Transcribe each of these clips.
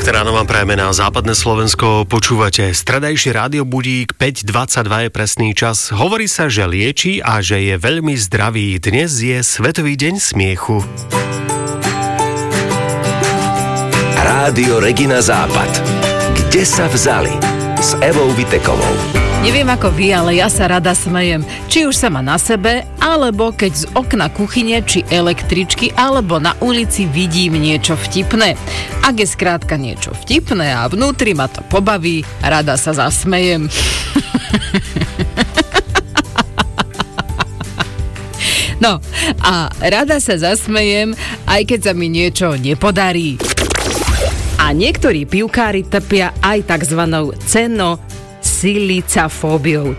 Pekné ráno vám prajeme na západné Slovensko. Počúvate stredajší rádiobudík, 5:22 je presný čas. Hovorí sa, že lieči a že je veľmi zdravý. Dnes je Svetový deň smiechu. Rádio Regina Západ. Kde sa vzali? S Evou Vitekovou. Neviem ako vy, ale ja sa rada smejem. Či už sama na sebe, alebo keď z okna kuchyne, či električky, alebo na ulici vidím niečo vtipné. Ak je skrátka niečo vtipné a vnútri ma to pobaví, rada sa zasmejem. No, a rada sa zasmejem, aj keď sa mi niečo nepodarí. A niektorí pivkári trpia aj takzvanou silicafóbiou.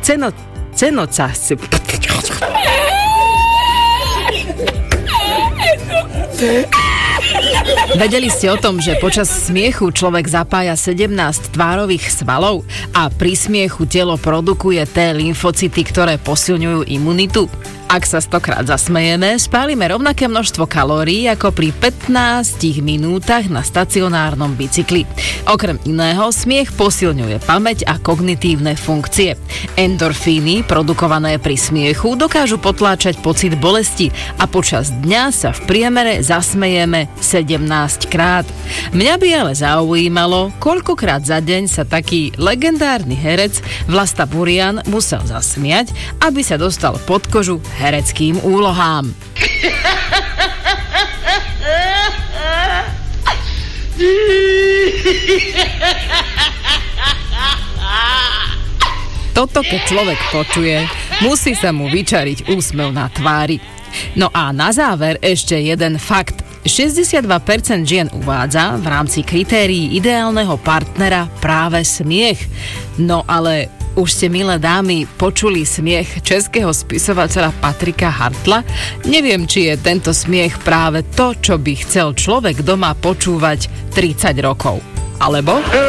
Vedeli ste o tom, že počas smiechu človek zapája 17 tvárových svalov a pri smiechu telo produkuje T lymfocyty, ktoré posilňujú imunitu? Ak sa 100-krát zasmejeme, spálime rovnaké množstvo kalórií ako pri 15 minútach na stacionárnom bicykli. Okrem iného, smiech posilňuje pamäť a kognitívne funkcie. Endorfíny, produkované pri smiechu, dokážu potláčať pocit bolesti a počas dňa sa v priemere zasmejeme 17 krát. Mňa by ale zaujímalo, koľkokrát za deň sa taký legendárny herec Vlasta Burian musel zasmiať, aby sa dostal pod kožu hereckým úlohám. Toto keď človek počuje, musí sa mu vyčariť úsmev na tvári. No a na záver ešte jeden fakt. 62% žien uvádza v rámci kritérií ideálneho partnera práve smiech. No ale už ste, milé dámy, počuli smiech českého spisovateľa Patrika Hartla? Neviem, či je tento smiech práve to, čo by chcel človek doma počúvať 30 rokov. Alebo...